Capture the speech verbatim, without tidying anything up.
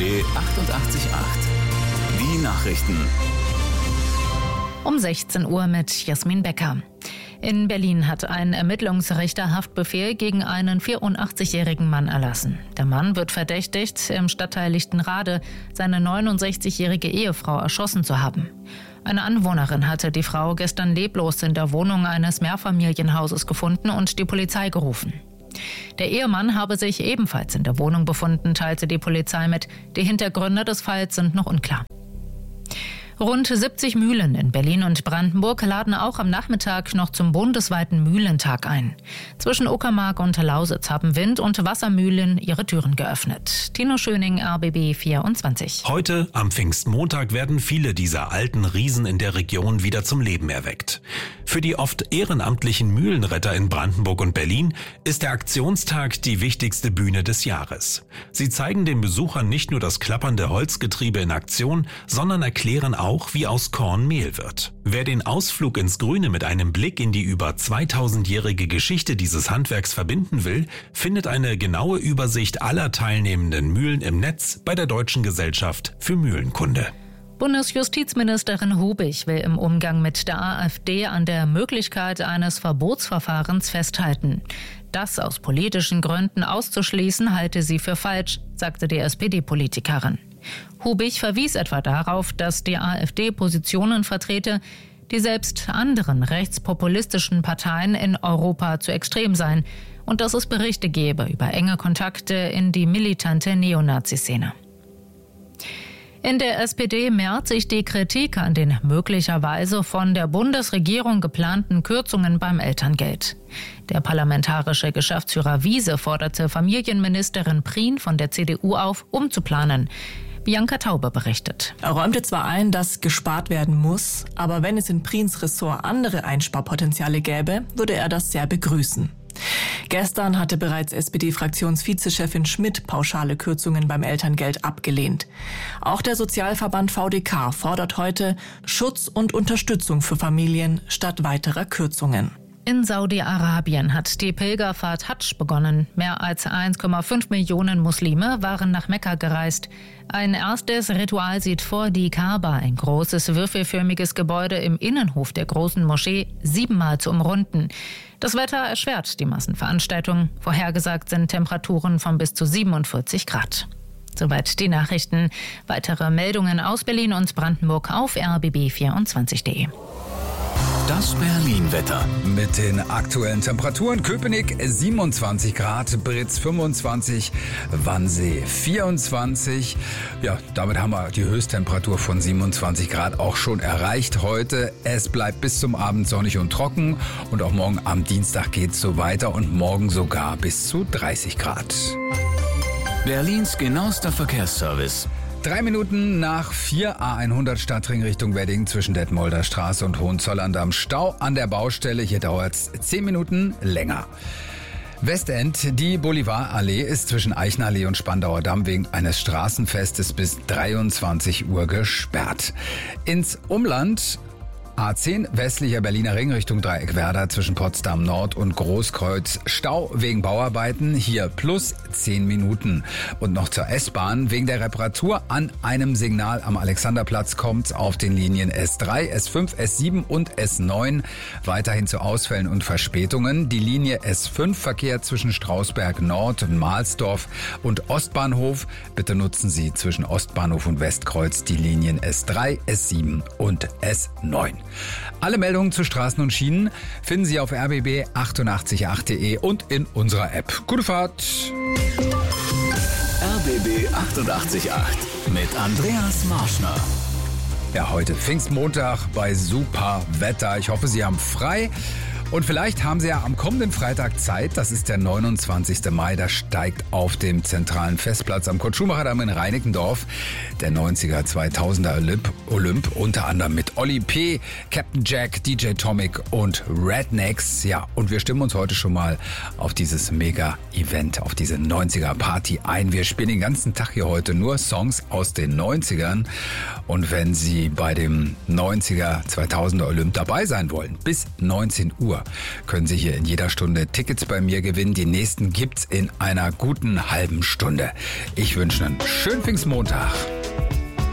B achtundachtzig Komma acht. Die Nachrichten. Um sechzehn Uhr mit Jasmin Becker. In Berlin hat ein Ermittlungsrichter Haftbefehl gegen einen vierundachtzigjährigen Mann erlassen. Der Mann wird verdächtigt, im Stadtteil Lichtenrade seine neunundsechzigjährige Ehefrau erschossen zu haben. Eine Anwohnerin hatte die Frau gestern leblos in der Wohnung eines Mehrfamilienhauses gefunden und die Polizei gerufen. Der Ehemann habe sich ebenfalls in der Wohnung befunden, teilte die Polizei mit. Die Hintergründe des Falls sind noch unklar. Rund siebzig Mühlen in Berlin und Brandenburg laden auch am Nachmittag noch zum bundesweiten Mühlentag ein. Zwischen Uckermark und Lausitz haben Wind- und Wassermühlen ihre Türen geöffnet. Tino Schöning, R B B vierundzwanzig. Heute, am Pfingstmontag, werden viele dieser alten Riesen in der Region wieder zum Leben erweckt. Für die oft ehrenamtlichen Mühlenretter in Brandenburg und Berlin ist der Aktionstag die wichtigste Bühne des Jahres. Sie zeigen den Besuchern nicht nur das klappernde Holzgetriebe in Aktion, sondern erklären auch, wie aus Korn Mehl wird. Wer den Ausflug ins Grüne mit einem Blick in die über zweitausendjährige Geschichte dieses Handwerks verbinden will, findet eine genaue Übersicht aller teilnehmenden Mühlen im Netz bei der Deutschen Gesellschaft für Mühlenkunde. Bundesjustizministerin Hubig will im Umgang mit der AfD an der Möglichkeit eines Verbotsverfahrens festhalten. Das aus politischen Gründen auszuschließen, halte sie für falsch, sagte die S P D-Politikerin. Hubig verwies etwa darauf, dass die AfD Positionen vertrete, die selbst anderen rechtspopulistischen Parteien in Europa zu extrem seien und dass es Berichte gebe über enge Kontakte in die militante Neonazi-Szene. In der S P D mehrt sich die Kritik an den möglicherweise von der Bundesregierung geplanten Kürzungen beim Elterngeld. Der parlamentarische Geschäftsführer Wiese forderte Familienministerin Prien von der C D U auf, umzuplanen. Bianca Taube berichtet. Er räumte zwar ein, dass gespart werden muss, aber wenn es in Priens Ressort andere Einsparpotenziale gäbe, würde er das sehr begrüßen. Gestern hatte bereits S P D-Fraktionsvizechefin Schmidt pauschale Kürzungen beim Elterngeld abgelehnt. Auch der Sozialverband V D K fordert heute Schutz und Unterstützung für Familien statt weiterer Kürzungen. In Saudi-Arabien hat die Pilgerfahrt Hadsch begonnen. Mehr als eins Komma fünf Millionen Muslime waren nach Mekka gereist. Ein erstes Ritual sieht vor, die Kaaba, ein großes würfelförmiges Gebäude im Innenhof der großen Moschee, siebenmal zu umrunden. Das Wetter erschwert die Massenveranstaltung. Vorhergesagt sind Temperaturen von bis zu siebenundvierzig Grad. Soweit die Nachrichten. Weitere Meldungen aus Berlin und Brandenburg auf R B B vierundzwanzig Punkt de. Das Berlin-Wetter. Mit den aktuellen Temperaturen: Köpenick siebenundzwanzig Grad, Britz fünfundzwanzig, Wannsee vierundzwanzig. Ja, damit haben wir die Höchsttemperatur von siebenundzwanzig Grad auch schon erreicht heute. Es bleibt bis zum Abend sonnig und trocken und auch morgen am Dienstag geht's so weiter und morgen sogar bis zu dreißig Grad. Berlins genauester Verkehrsservice. Drei Minuten nach vier, A hundert Stadtring Richtung Wedding zwischen Detmolder Straße und Hohenzollern am Stau an der Baustelle. Hier dauert es zehn Minuten länger. Westend, die Bolivarallee ist zwischen Eichenallee und Spandauer Damm wegen eines Straßenfestes bis dreiundzwanzig Uhr gesperrt. Ins Umland A zehn westlicher Berliner Ring Richtung Dreieckwerder zwischen Potsdam Nord und Großkreuz. Stau wegen Bauarbeiten, hier plus zehn Minuten. Und noch zur S-Bahn. Wegen der Reparatur an einem Signal am Alexanderplatz kommt's auf den Linien S drei, S fünf, S sieben und S neun weiterhin zu Ausfällen und Verspätungen. Die Linie S fünf verkehrt zwischen Strausberg Nord, Mahlsdorf und Ostbahnhof. Bitte nutzen Sie zwischen Ostbahnhof und Westkreuz die Linien S drei, S sieben und S neun. Alle Meldungen zu Straßen und Schienen finden Sie auf r b b achtundachtzig Punkt acht punkt de und in unserer App. Gute Fahrt! R B B achtundachtzig Komma acht mit Andreas Marschner. Ja, heute Pfingstmontag bei super Wetter. Ich hoffe, Sie haben frei. Und vielleicht haben Sie ja am kommenden Freitag Zeit, das ist der neunundzwanzigster Mai, da steigt auf dem zentralen Festplatz am Kurt-Schumacher-Damm in Reinickendorf der neunziger zweitausender Olymp, Olymp, unter anderem mit Olli P., Captain Jack, D J Tomic und Rednecks. Ja, und wir stimmen uns heute schon mal auf dieses Mega-Event, auf diese neunziger-Party ein. Wir spielen den ganzen Tag hier heute nur Songs aus den neunzigern. Und wenn Sie bei dem neunziger zweitausender Olymp dabei sein wollen, bis neunzehn Uhr, Uhr können Sie hier in jeder Stunde Tickets bei mir gewinnen. Die nächsten gibt's in einer guten halben Stunde. Ich wünsche einen schönen Pfingstmontag.